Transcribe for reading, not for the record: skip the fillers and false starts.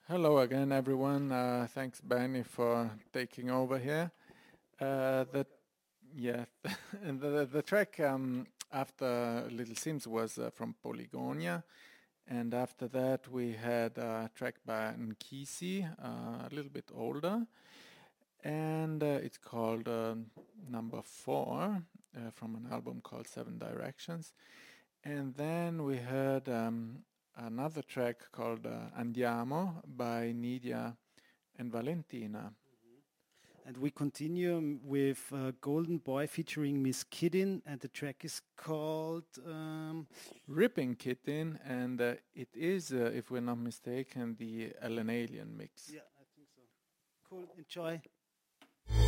Hello again, everyone. Thanks, Benny, for taking over here. The yeah, and the track after Little Sims was from Polygonia, and after that we had a track by Nkisi, a little bit older, and it's called Number Four from an album called Seven Directions. And then we heard another track called Andiamo by Nidia and Valentina. And we continue with Golden Boy featuring Miss Kiddin, and the track is called. Ripping Kitten, and it is, if we're not mistaken, the Ellen Alien mix. Yeah, I think so. Cool, enjoy.